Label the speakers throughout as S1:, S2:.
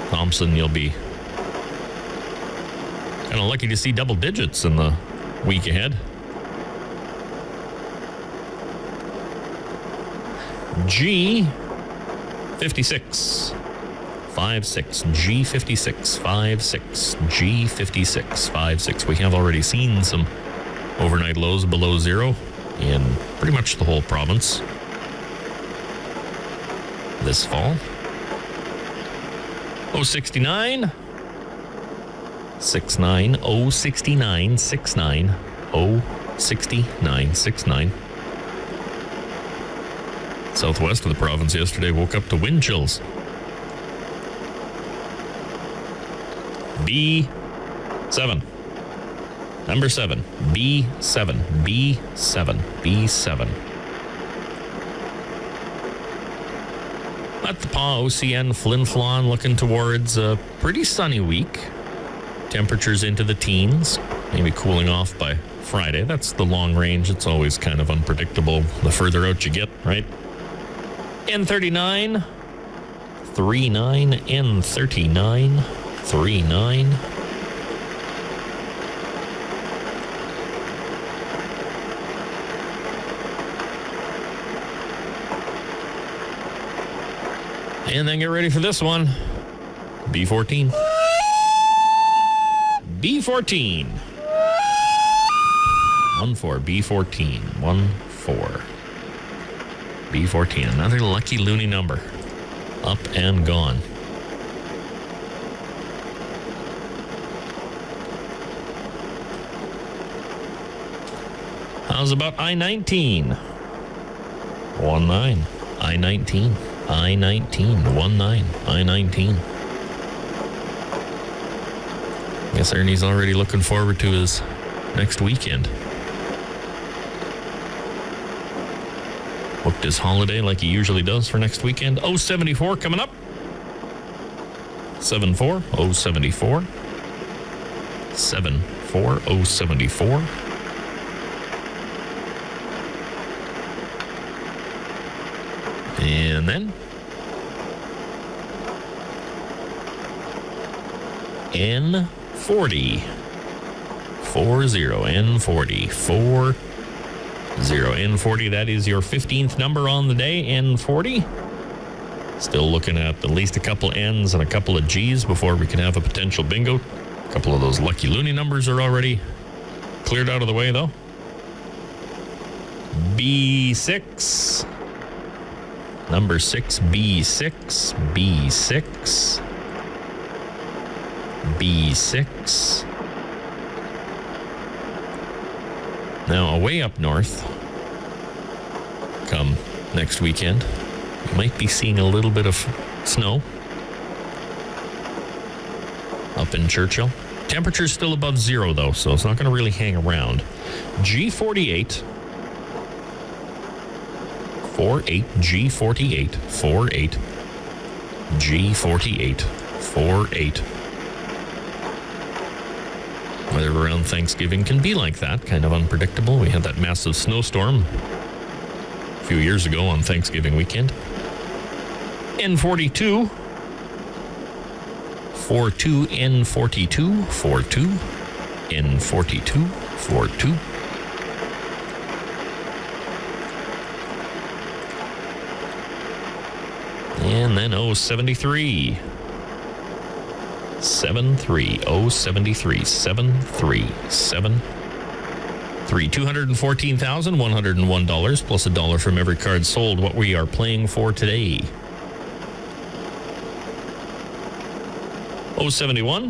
S1: Thompson, you'll be kind of lucky to see double digits in the week ahead. G56. 56. G56. 56. G56. 56. We have already seen some overnight lows below zero in pretty much the whole province this fall. 069. 69. 069. 69. 069. 69. Southwest of the province yesterday woke up to wind chills. B7. Number 7. B7. B7. B7. At the Paw, OCN, Flin Flon looking towards a pretty sunny week. Temperatures into the teens, maybe cooling off by Friday. That's the long range. It's always kind of unpredictable the further out you get, right? N39, 39, N39, 39. And then get ready for this one. B14. B14. 1-4. B14. 1-4. B14. Another lucky loony number. Up and gone. How's about I-19? 1-9. I-19. I-19. 1-9. I-19. Guess Ernie's already looking forward to his next weekend. Booked his holiday like he usually does for next weekend. 074 coming up. 74. 074. 74. 074. And then N40. 40. N40. 40. N40. That is your 15th number on the day. N40. Still looking at least a couple N's and a couple of G's before we can have a potential bingo. A couple of those lucky loony numbers are already cleared out of the way, though. B6. Number 6, B6, B6, B6. Now, away up north, come next weekend, you might be seeing a little bit of snow up in Churchill. Temperature's still above zero, though, so it's not going to really hang around. G48. 48, G48, 48, G48, 48. Weather around Thanksgiving can be like that, kind of unpredictable. We had that massive snowstorm a few years ago on Thanksgiving weekend. N42, 42, N42, 42, N42, 42. And then 073. 73. 073. 73. 73. $214,101 plus $1 from every card sold. What we are playing for today. 071.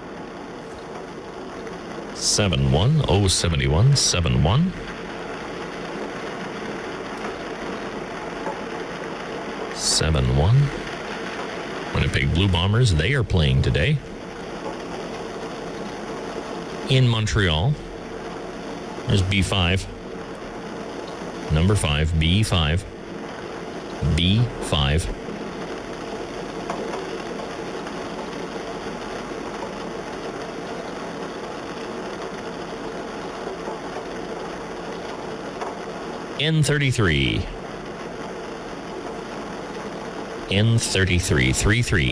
S1: 71. 071. 71. Winnipeg Blue Bombers, they are playing today in Montreal. There's B5. Number 5, B5. B5. N33. N33, 33,